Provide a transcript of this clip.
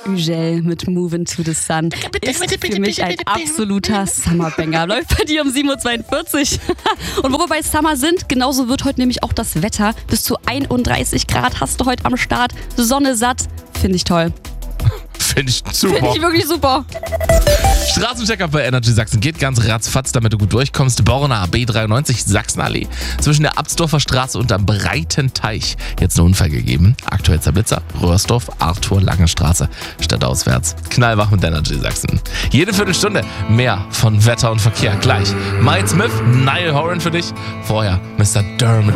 Ugel mit Movin' to the Sun ist für mich ein absoluter Summerbanger. Läuft bei dir um 7.42 Uhr. Und wo wir bei Summer sind, genauso wird heute nämlich auch das Wetter. Bis zu 31 Grad hast du heute am Start. Sonne satt. Finde ich toll. Finde ich super. Finde ich wirklich super. Straßenchecker bei Energy Sachsen geht ganz ratzfatz, damit du gut durchkommst. Borna B93 Sachsenallee. Zwischen der Absdorfer Straße und am Breiten Teich. Jetzt ein Unfall gegeben. Aktuell Zerblitzer, Röhrsdorf, Arthur, Lange Straße, stadtauswärts. Knallwach mit Energy Sachsen. Jede Viertelstunde mehr von Wetter und Verkehr. Gleich Miles Smith, Niall Horan für dich. Vorher Mr. Dermot